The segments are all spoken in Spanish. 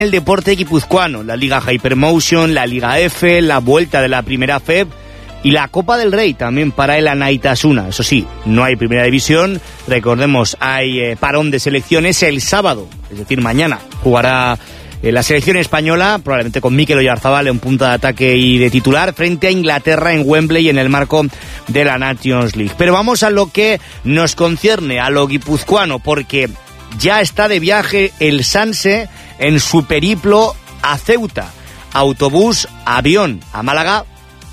el deporte guipuzcoano, la Liga Hypermotion, la Liga F, la vuelta de la Primera FEB y la Copa del Rey también para el Anaitasuna. Eso sí, no hay Primera División, recordemos, hay parón de selecciones el sábado, es decir, mañana jugará la selección española, probablemente con Mikel Oyarzabal en punta de ataque y de titular, frente a Inglaterra en Wembley en el marco de la Nations League. Pero vamos a lo que nos concierne, a lo guipuzcoano, porque ya está de viaje el Sanse en su periplo a Ceuta. Autobús, avión a Málaga,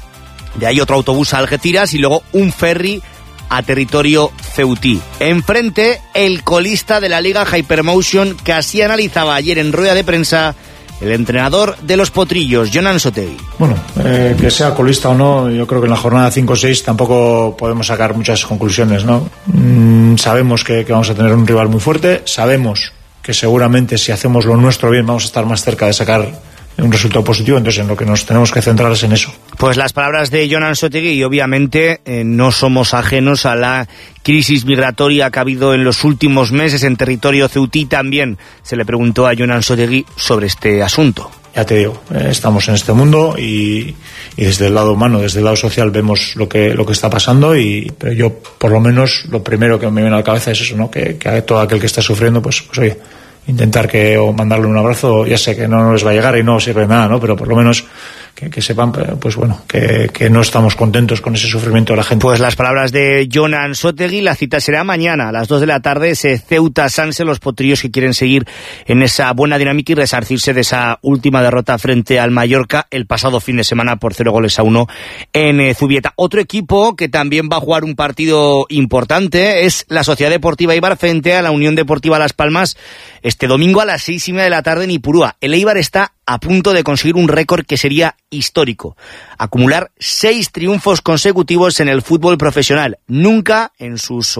de ahí otro autobús a Algeciras y luego un ferry a territorio ceutí. Enfrente, el colista de la Liga Hypermotion, que así analizaba ayer en rueda de prensa el entrenador de los potrillos, Jon Ansotegui. Bueno, que sea colista o no, yo creo que en la jornada 5 o 6 tampoco podemos sacar muchas conclusiones, ¿no? Sabemos que vamos a tener un rival muy fuerte, sabemos que seguramente si hacemos lo nuestro bien vamos a estar más cerca de sacar un resultado positivo, entonces en lo que nos tenemos que centrar es en eso. Pues las palabras de Jon Ansotegui, y obviamente no somos ajenos a la crisis migratoria que ha habido en los últimos meses en territorio ceutí. También se le preguntó a Jon Ansotegui sobre este asunto. Ya te digo, estamos en este mundo y desde el lado humano, desde el lado social vemos lo que está pasando, pero yo por lo menos lo primero que me viene a la cabeza es eso, ¿no? Que a todo aquel que está sufriendo, pues oye, intentar o mandarle un abrazo. Ya sé que no les va a llegar y no sirve de nada, ¿no? Pero por lo menos que sepan, pues bueno, que no estamos contentos con ese sufrimiento de la gente. Pues las palabras de Jon Ansotegui. La cita será mañana a las 2 de la tarde, ese Ceuta-Sanse, los potrillos que quieren seguir en esa buena dinámica y resarcirse de esa última derrota frente al Mallorca el pasado fin de semana por 0-1 en Zubieta. Otro equipo que también va a jugar un partido importante es la Sociedad Deportiva Eibar frente a la Unión Deportiva Las Palmas este domingo a las 6:30 de la tarde en Ipurúa. El Eibar está a punto de conseguir un récord que sería histórico: acumular 6 triunfos consecutivos en el fútbol profesional. Nunca en sus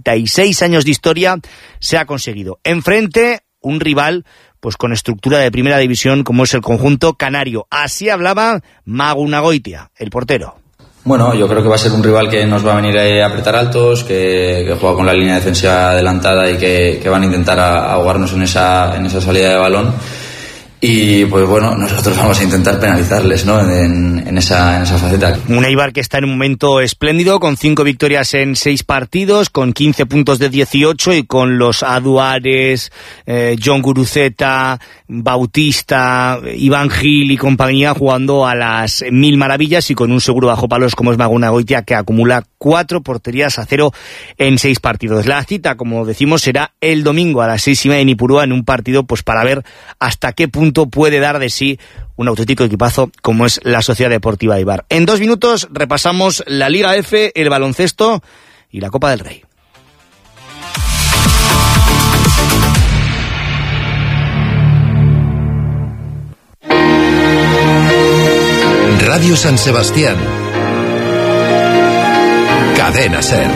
86 años de historia se ha conseguido. Enfrente, un rival pues con estructura de primera división como es el conjunto canario. Así hablaba Magu Nagoitia, el portero. Bueno, yo creo que va a ser un rival que nos va a venir a apretar altos, que juega con la línea defensiva adelantada y que van a intentar ahogarnos en esa salida de balón. Y pues bueno, nosotros vamos a intentar penalizarles, ¿no? En esa faceta. Un Eibar que está en un momento espléndido, con 5 victorias en 6 partidos, con 15 puntos de 18 y con los Aduares, John Guruceta, Bautista, Iván Gil y compañía jugando a las 1000 maravillas y con un seguro bajo palos como es Magu Nagoitia, que acumula 4 porterías a 0 en 6 partidos. La cita, como decimos, será el domingo a las 6:30 en Ipurúa, en un partido pues para ver hasta qué punto puede dar de sí un auténtico equipazo como es la Sociedad Deportiva Eibar. En 2 minutos repasamos la Liga F, el baloncesto y la Copa del Rey. Radio San Sebastián. Cadena SER.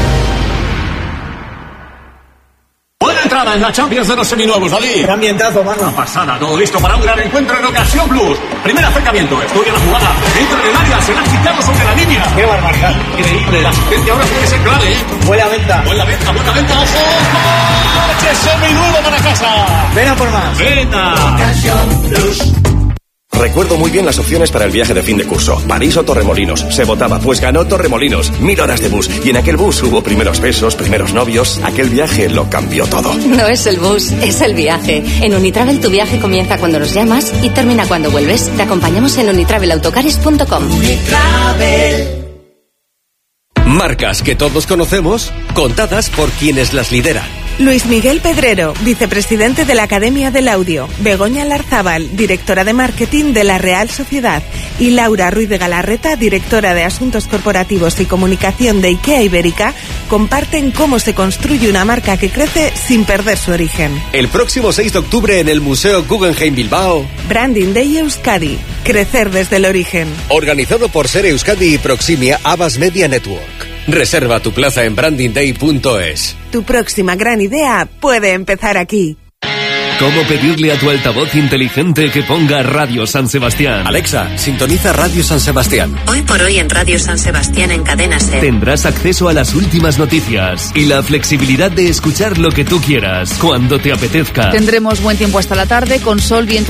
Buena entrada en la Champions de los seminuevos, David. Qué ambientazo, mano. Una pasada, todo listo para un gran encuentro en Ocasión Plus. Primer acercamiento, estudia la jugada. Entra en el área, se la ha quitado sobre la línea. Qué barbaridad. Increíble, la asistencia ahora puede ser clave, ¿eh? Buena venta. Buena venta, ojo. ¡Coche seminuevo para casa! Ven a por más. Venga. Ocasión Plus. Recuerdo muy bien las opciones para el viaje de fin de curso. París o Torremolinos. Se votaba, pues ganó Torremolinos. 1000 horas de bus. Y en aquel bus hubo primeros besos, primeros novios. Aquel viaje lo cambió todo. No es el bus, es el viaje. En Unitravel tu viaje comienza cuando nos llamas y termina cuando vuelves. Te acompañamos en unitravelautocares.com. Unitravel. Marcas que todos conocemos, contadas por quienes las lideran. Luis Miguel Pedrero, vicepresidente de la Academia del Audio, Begoña Larzábal, directora de marketing de la Real Sociedad, y Laura Ruiz de Galarreta, directora de Asuntos Corporativos y Comunicación de IKEA Ibérica, comparten cómo se construye una marca que crece sin perder su origen. El próximo 6 de octubre en el Museo Guggenheim Bilbao. Branding Day Euskadi, crecer desde el origen. Organizado por Ser Euskadi y Proximia Abbas Media Network. Reserva tu plaza en brandingday.es. Tu próxima gran idea puede empezar aquí. ¿Cómo pedirle a tu altavoz inteligente que ponga Radio San Sebastián? Alexa, sintoniza Radio San Sebastián. Hoy por hoy en Radio San Sebastián en Cadena SER. Tendrás acceso a las últimas noticias y la flexibilidad de escuchar lo que tú quieras, cuando te apetezca. Tendremos buen tiempo hasta la tarde, con sol, viento